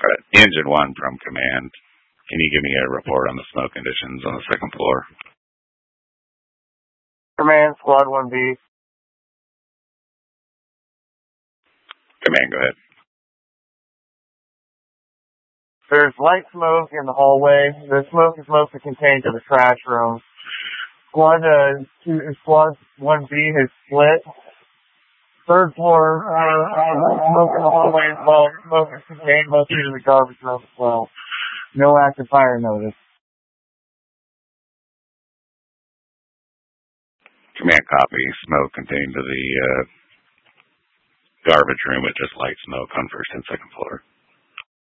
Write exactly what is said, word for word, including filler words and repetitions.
Engine one from command. Can you give me a report on the smoke conditions on the second floor? Command, Squad one B. Command, go ahead. There's light smoke in the hallway. The smoke is mostly contained to the trash room. Squad, uh, two, Squad one B has split. Third floor, uh, uh, smoke in the hallway as well. Smoke is contained mostly to the garbage room as well. No active fire notice. Command, copy. Smoke contained to the uh, garbage room with just light smoke on first and second floor.